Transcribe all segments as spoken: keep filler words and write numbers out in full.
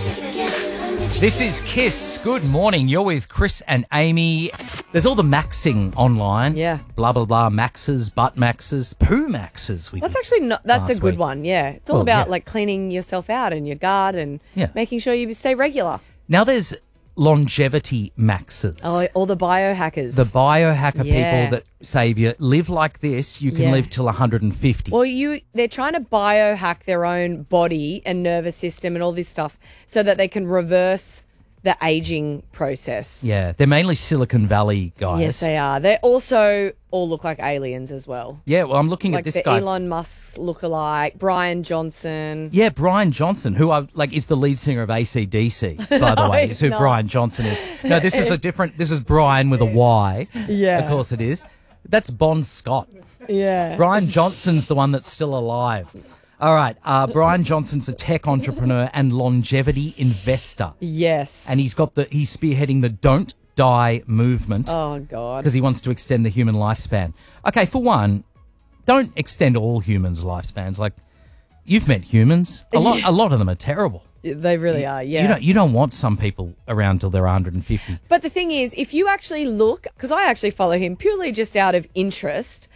This is Kiss. Good morning. You're with Chris and Amy. There's all the maxing online. Yeah. Blah, blah, blah. Maxes, butt maxes, poo maxes. We That's did actually not, that's a last good week. one, yeah. It's all Well, about yeah. like cleaning yourself out and your gut and Yeah. making sure you stay regular. Now there's longevity maxes. Oh, all the biohackers. The biohacker Yeah. people that say if you live like this, you can Yeah. live till one hundred fifty. well, you they're trying to biohack their own body and nervous system and all this stuff so that they can reverse the aging process. Yeah, they're mainly Silicon Valley guys. Yes, they are. They also all look like aliens as well. Yeah, well, I'm looking Like at this the guy. Elon Musk lookalike, Brian Johnson. Yeah, Brian Johnson, who I, like is the lead singer of A C D C, by the way, is who no. Brian Johnson is. No, this is a different. This is Brian with a Y. Yeah. Of course it is. That's Bon Scott. Yeah. Brian Johnson's the one that's still alive. All right, uh, Brian Johnson's a tech entrepreneur and longevity investor, Yes. and he's got the he's spearheading the Don't Die movement. Oh, God. Because he wants to extend the human lifespan. Okay, for one, don't extend all humans' lifespans. Like, you've met humans. A lot, a lot of them are terrible. They really are, yeah. You don't, you don't want some people around till they're one hundred fifty. But the thing is, if you actually look, because I actually follow him purely just out of interest,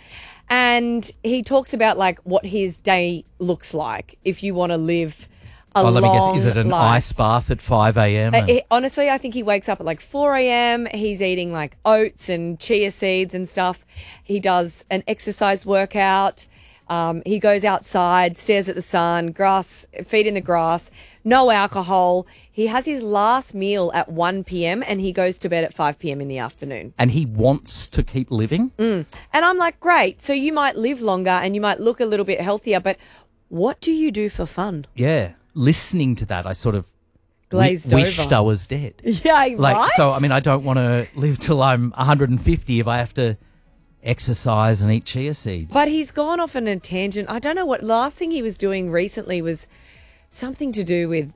and he talks about like what his day looks like if you want to live a Oh, long let me guess, is it an life. ice bath at five a.m.? Uh, he- honestly, I think he wakes up at like four a.m. He's eating like oats and chia seeds and stuff. He does an exercise workout. Um, he goes outside, stares at the sun, grass, feet in the grass, no alcohol. He has his last meal at one p.m. and he goes to bed at five p.m. in the afternoon. And he wants to keep living? And I'm like, great. So you might live longer and you might look a little bit healthier, but what do you do for fun? Yeah. Listening to that, I sort of Glazed wi- wished over. I was dead. Yeah, Like, right? so, I mean, I don't want to live till I'm one hundred fifty if I have to exercise and eat chia seeds. But he's gone off on a tangent. I don't know what last thing he was doing recently was something to do with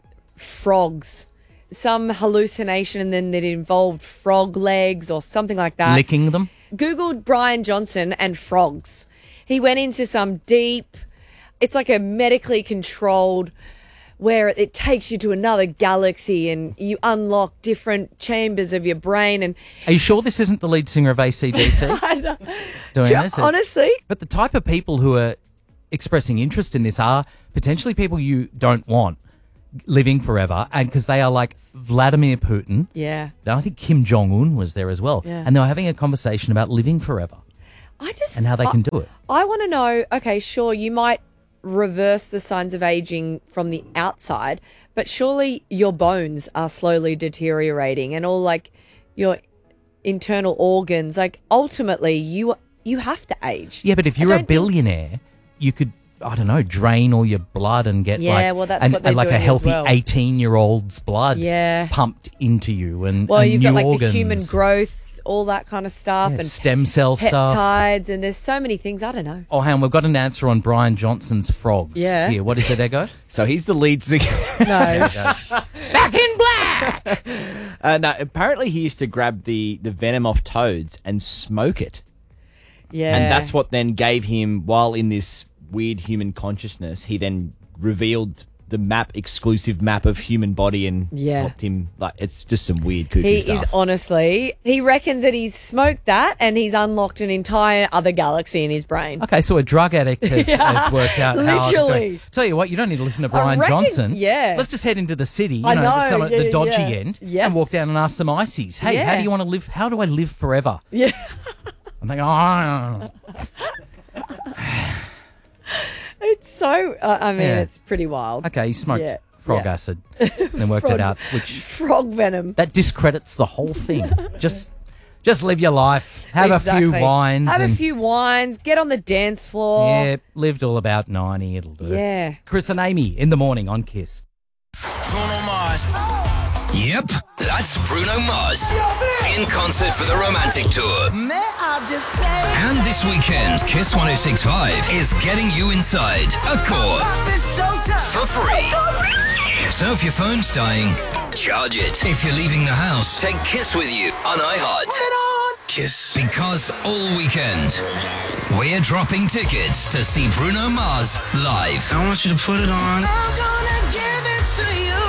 frogs. Some hallucination and then it involved frog legs or something like that. Licking them? Googled Brian Johnson and frogs. He went into some deep, it's like a medically controlled where it takes you to another galaxy and you unlock different chambers of your brain. And Are you sure this isn't the lead singer of A C D C I don't, doing Ju- this? honestly, But the type of people who are expressing interest in this are potentially people you don't want living forever, and because they are like Vladimir Putin. yeah. And I think Kim Jong-un was there as well. Yeah. And they were having a conversation about living forever I just and how they I- can do it. I want to know, okay, sure, you might reverse the signs of aging from the outside, but surely your bones are slowly deteriorating and all like your internal organs, like ultimately you you have to age. Yeah, but if I you're a don't think- billionaire, you could, I don't know, drain all your blood and get Yeah, like, well, that's an- what they're like a doing as healthy well. eighteen-year-old's blood Yeah. pumped into you and, Well, and you've new got like organs. the human growth, all that kind of stuff, Yeah, and stem cell stuff. peptides, and there's so many things. I don't know. Oh, hang on, we've got an answer on Brian Johnson's frogs. Yeah. Here, what is it, Ego? So he's the lead singer. No. Back in black! uh, no, apparently he used to grab the, the venom off toads and smoke it. Yeah. And that's what then gave him, while in this weird human consciousness, he then revealed the map, exclusive map of human body and Yeah. helped him. Like, it's just some weird kooky He stuff. is honestly, he reckons that he's smoked that and he's unlocked an entire other galaxy in his brain. Okay, so a drug addict has, Yeah, has worked out how to literally. go. Tell you what, you don't need to listen to Brian reckon- Johnson. yeah. Let's just head into the city, you I know, know, some of yeah, the dodgy yeah. end, Yes. and walk down and ask some ices. Hey, how Yeah. do you want to live? How do I live forever? Yeah. I'm like, oh, It's so, uh, I mean, Yeah. it's pretty wild. okay, he smoked Yeah, frog yeah. acid, and then worked Frog- it out, which Frog venom. that discredits the whole thing. just, just live your life, have a few Exactly. wines, Have and a few wines, get on the dance floor. yeah, lived all about ninety. It'll do. Yeah. Chris and Amy in the morning on Kiss. Bruno Mars. Yep, that's Bruno Mars in concert for the Romantic Tour. And this weekend, Kiss one oh six point five is getting you inside Accor for free. So if your phone's dying, charge it. If you're leaving the house, take Kiss with you on iHeart. Kiss. Because all weekend, we're dropping tickets to see Bruno Mars live. I want you to put it on. Miss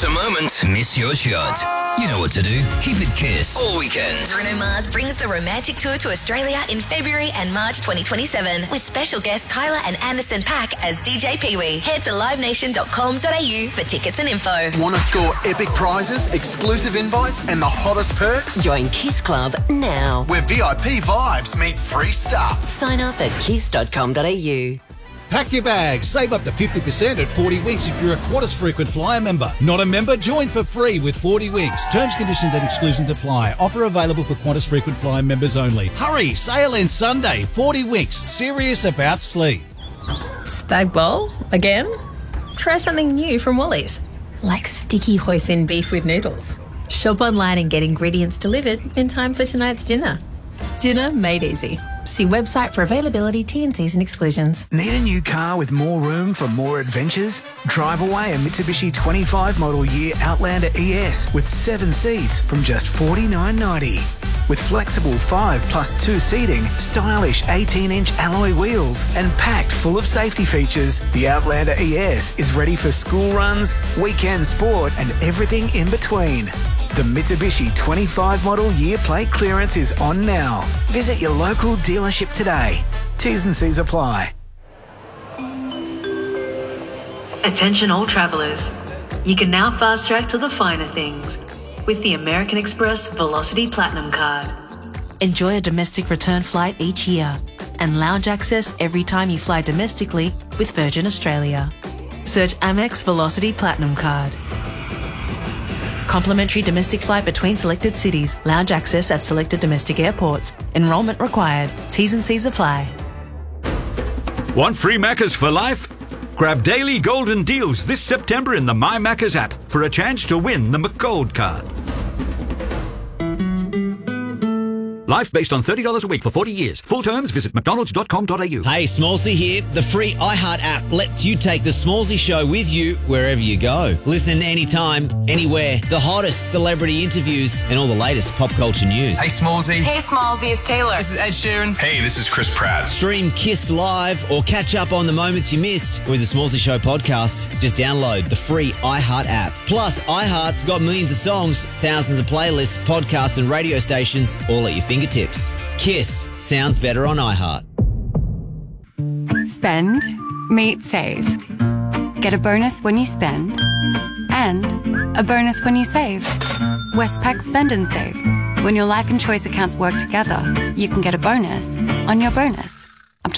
Miss a moment, miss your shot. You know what to do. Keep it Kiss all weekend. Bruno Mars brings the Romantic Tour to Australia in February and March twenty twenty-seven with special guests Tyler and Anderson .Paak as D J Pee-wee. Head to live nation dot com dot a u for tickets and info. Want to score epic prizes, exclusive invites, and the hottest perks? Join Kiss Club now. Where V I P vibes meet free stuff. Sign up at kiss dot com dot a u. Pack your bags. Save up to fifty percent at forty winks if you're a Qantas frequent flyer member. Not a member? Join for free with forty winks. Terms, conditions and exclusions apply. Offer available for Qantas frequent flyer members only. Hurry! Sale ends Sunday. forty winks. Serious about sleep. Spag bowl? Again? Try something new from Woolies. Like sticky hoisin beef with noodles. Shop online and get ingredients delivered in time for tonight's dinner. Dinner made easy. See website for availability, T and Cs and exclusions. Need a new car with more room for more adventures? Drive away a Mitsubishi twenty-five model year Outlander E S with seven seats from just forty-nine ninety. With flexible five plus two seating, stylish eighteen inch alloy wheels, and packed full of safety features, the Outlander E S is ready for school runs, weekend sport, and everything in between. The Mitsubishi twenty-five model year plate clearance is on now. Visit your local dealership today. T's and C's apply. Attention all travellers. You can now fast track to the finer things with the American Express Velocity Platinum Card. Enjoy a domestic return flight each year and lounge access every time you fly domestically with Virgin Australia. Search Amex Velocity Platinum Card. Complimentary domestic flight between selected cities. Lounge access at selected domestic airports. Enrolment required. T's and C's apply. Want free Maccas for life? Grab daily golden deals this September in the My Maccas app for a chance to win the McGold card. Life based on thirty dollars a week for forty years. Full terms, visit mcdonalds dot com dot a u. Hey, Smallsy here. The free iHeart app lets you take the Smallsy show with you wherever you go. Listen anytime, anywhere. The hottest celebrity interviews and all the latest pop culture news. Hey, Smallsy. Hey, Smallsy, it's Taylor. This is Ed Sheeran. Hey, this is Chris Pratt. Stream Kiss Live or catch up on the moments you missed with the Smallsy Show podcast. Just download the free iHeart app. Plus, iHeart's got millions of songs, thousands of playlists, podcasts and radio stations all at your fingertips. Kiss sounds better on iHeart. Spend, meet, save. Get a bonus when you spend and a bonus when you save. Westpac Spend and Save. When your life and choice accounts work together, you can get a bonus on your bonus.